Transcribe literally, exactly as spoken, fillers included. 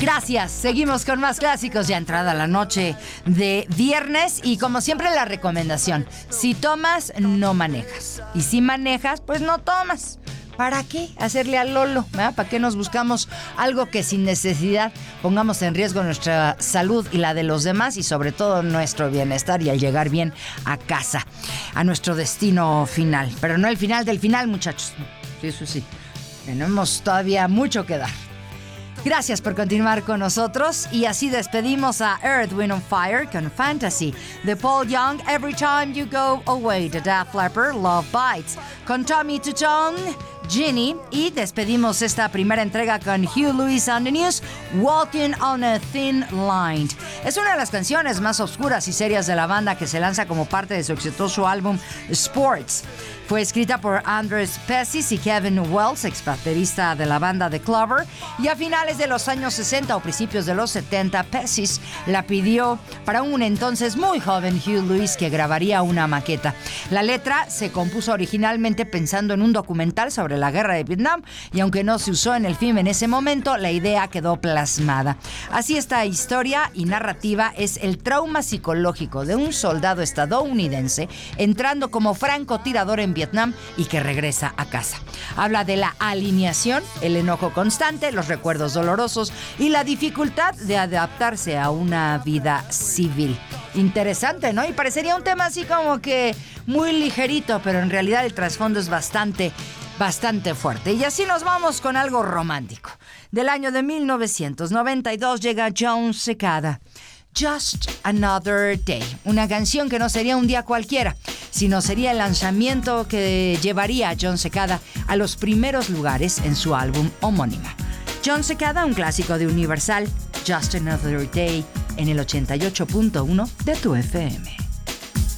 Gracias, seguimos con más clásicos ya entrada la noche de viernes y como siempre la recomendación, si tomas no manejas y si manejas pues no tomas. ¿Para qué hacerle al lolo? ¿Verdad? ¿Para qué nos buscamos algo que sin necesidad pongamos en riesgo nuestra salud y la de los demás y sobre todo nuestro bienestar y al llegar bien a casa, a nuestro destino final? Pero no el final del final, muchachos. Sí, eso sí. Tenemos todavía mucho que dar. Gracias por continuar con nosotros y así despedimos a Earth, Wind and Fire con Fantasy de Paul Young, Every Time You Go Away de Def Leppard, Love Bites con Tommy Tutone, Ginny y despedimos esta primera entrega con Hugh Lewis on the News, Walking on a Thin Line. Es una de las canciones más oscuras y serias de la banda que se lanza como parte de su exitoso álbum Sports. Fue escrita por Andres Pessis y Kevin Wells, ex baterista de la banda The Clover, y a finales de los años sesenta o principios de los setenta, Pessis la pidió para un entonces muy joven Hugh Lewis que grabaría una maqueta. La letra se compuso originalmente pensando en un documental sobre la guerra de Vietnam y aunque no se usó en el film en ese momento, la idea quedó plasmada. Así esta historia y narrativa es el trauma psicológico de un soldado estadounidense entrando como francotirador en Vietnam y que regresa a casa. Habla de la alineación, el enojo constante, los recuerdos dolorosos y la dificultad de adaptarse a una vida civil. Interesante, ¿no? Y parecería un tema así como que muy ligerito, pero en realidad el trasfondo es bastante, bastante fuerte. Y así nos vamos con algo romántico. Del año de mil novecientos noventa y dos llega Jon Secada. Just Another Day, una canción que no sería un día cualquiera, sino sería el lanzamiento que llevaría a Jon Secada a los primeros lugares en su álbum homónimo. Jon Secada, un clásico de Universal, Just Another Day, en el ochenta y ocho punto uno de tu F M.